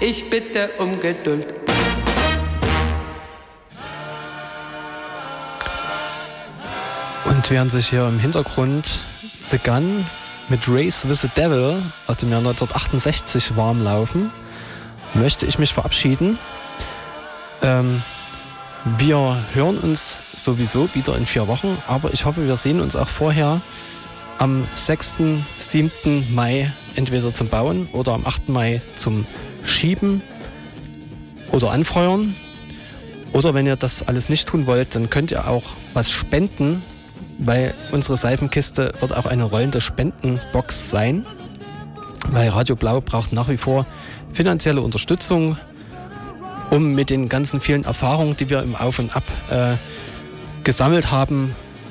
Ich bitte um Geduld. Und während sich hier im Hintergrund The Gun mit Race with the Devil aus dem Jahr 1968 warm laufen, möchte ich mich verabschieden. Wir hören uns sowieso wieder in 4 Wochen, aber ich hoffe, wir sehen uns auch vorher am 6., 7. Mai entweder zum Bauen oder am 8. Mai zum Schieben oder Anfeuern. Oder wenn ihr das alles nicht tun wollt, dann könnt ihr auch was spenden, weil unsere Seifenkiste wird auch eine rollende Spendenbox sein, weil Radio Blau braucht nach wie vor finanzielle Unterstützung, um mit den ganzen vielen Erfahrungen, die wir im Auf und Ab gesammelt haben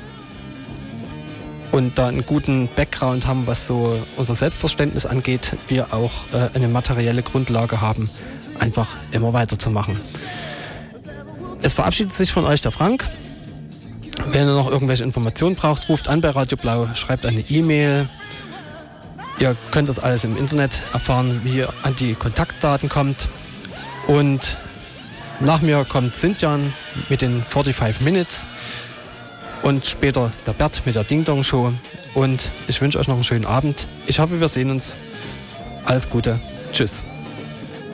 und da einen guten Background haben, was so unser Selbstverständnis angeht, wir auch eine materielle Grundlage haben, einfach immer weiterzumachen. Es verabschiedet sich von euch der Frank. Wenn ihr noch irgendwelche Informationen braucht, ruft an bei Radio Blau, schreibt eine E-Mail. Ihr könnt das alles im Internet erfahren, wie ihr an die Kontaktdaten kommt. Und nach mir kommt Sintian mit den 45 Minutes und später der Bert mit der Ding Dong Show. Und ich wünsche euch noch einen schönen Abend. Ich hoffe, wir sehen uns. Alles Gute. Tschüss.